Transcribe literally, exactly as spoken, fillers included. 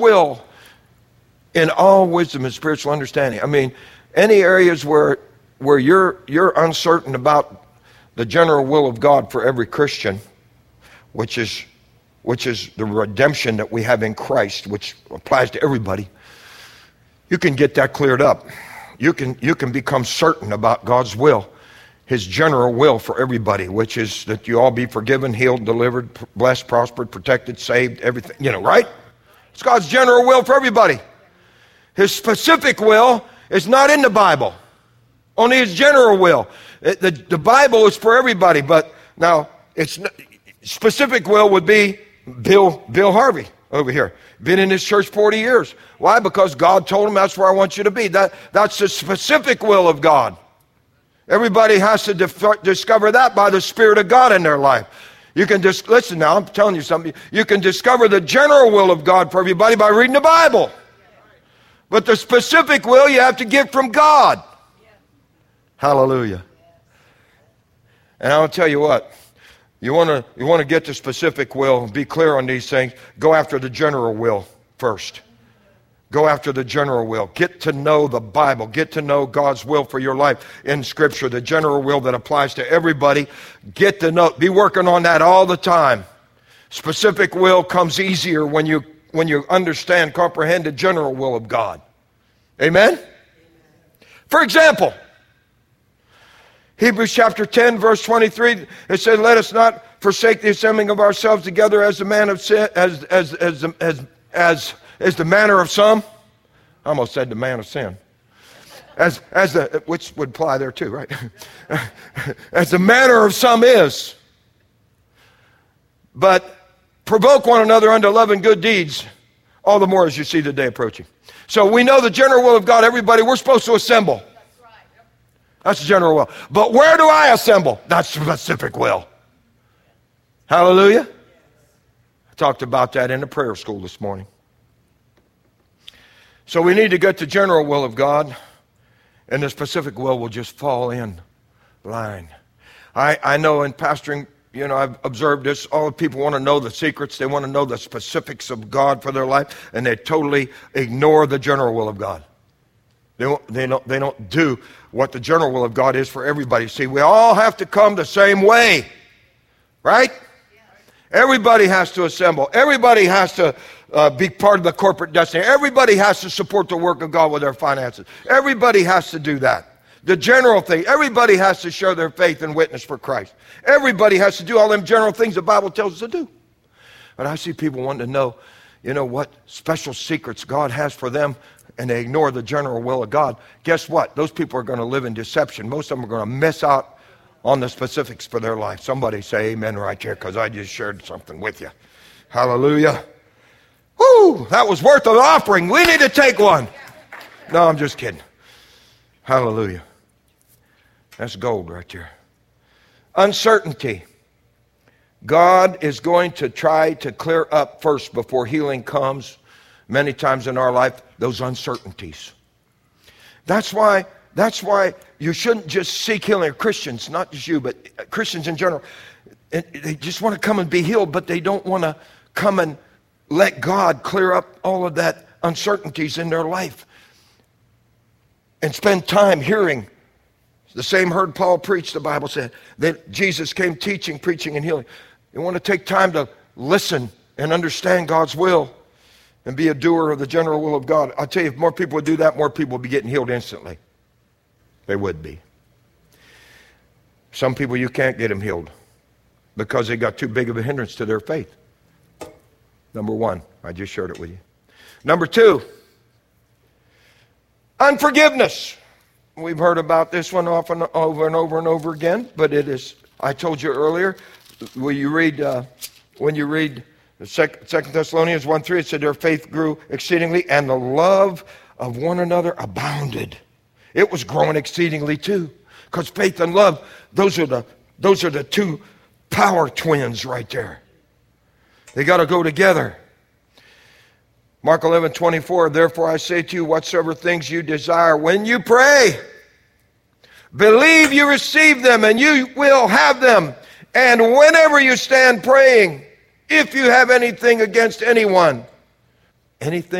will in all wisdom and spiritual understanding. I mean, any areas where where you're you're uncertain about the general will of God for every Christian, which is which is the redemption that we have in Christ, which applies to everybody, you can get that cleared up. You can you can become certain about God's will, his general will for everybody, which is that you all be forgiven, healed, delivered, blessed, prospered, protected, saved, everything, you know, right? It's God's general will for everybody. His specific will is not in the Bible. Only his general will. It, the, the Bible is for everybody, but now its specific will would be Bill Bill Harvey over here. Been in this church forty years. Why? Because God told him that's where I want you to be. That, that's the specific will of God. Everybody has to dif- discover that by the Spirit of God in their life. You can just, listen now, I'm telling you something. You can discover the general will of God for everybody by reading the Bible. But the specific will you have to get from God. Hallelujah. And I'll tell you what, you want to you want to get the specific will, be clear on these things, go after the general will first. Go after the general will. Get to know the Bible. Get to know God's will for your life in Scripture, the general will that applies to everybody. Get to know, be working on that all the time. Specific will comes easier when you when you understand, comprehend the general will of God. Amen? For example, Hebrews chapter ten, verse twenty-three, it said, let us not forsake the assembling of ourselves together as the man of sin, as as as as as is the manner of some. I almost said the man of sin. As as the which would apply there too, right? As the manner of some is. But provoke one another unto love and good deeds, all the more as you see the day approaching. So we know the general will of God, everybody, we're supposed to assemble. That's the general will. But where do I assemble? That's the specific will. Hallelujah. I talked about that in the prayer school this morning. So we need to get the general will of God, and the specific will will just fall in line. I, I know in pastoring, you know, I've observed this. All the people want to know the secrets. They want to know the specifics of God for their life, and they totally ignore the general will of God. They don't, they don't, they don't do what the general will of God is for everybody. See, we all have to come the same way, right? Everybody has to assemble. Everybody has to uh, be part of the corporate destiny. Everybody has to support the work of God with their finances. Everybody has to do that. The general thing, everybody has to share their faith and witness for Christ. Everybody has to do all them general things the Bible tells us to do. But I see people wanting to know, you know, what special secrets God has for them, and they ignore the general will of God. Guess what? Those people are going to live in deception. Most of them are going to miss out on the specifics for their life. Somebody say amen right here, because I just shared something with you. Hallelujah. Woo! That was worth an offering. We need to take one. No, I'm just kidding. Hallelujah. That's gold right there. Uncertainty. God is going to try to clear up first before healing comes. Many times in our life, those uncertainties. That's why, that's why you shouldn't just seek healing. Christians, not just you, but Christians in general, they just want to come and be healed, but they don't want to come and let God clear up all of that uncertainties in their life and spend time hearing. The same heard Paul preach, the Bible said, that Jesus came teaching, preaching, and healing. They want to take time to listen and understand God's will and be a doer of the general will of God. I'll tell you, if more people would do that, more people would be getting healed instantly. They would be. Some people, you can't get them healed because they got too big of a hindrance to their faith. Number one, I just shared it with you. Number two, unforgiveness. We've heard about this one often over and over and over again, but it is, I told you earlier, when you read, uh, when you read Second Thessalonians one three, it said their faith grew exceedingly and the love of one another abounded. It was growing exceedingly too, because faith and love, those are the those are the two power twins right there. They got to go together. Mark eleven twenty-four, therefore I say to you, whatsoever things you desire when you pray, believe you receive them and you will have them. And whenever you stand praying, if you have anything against anyone, anything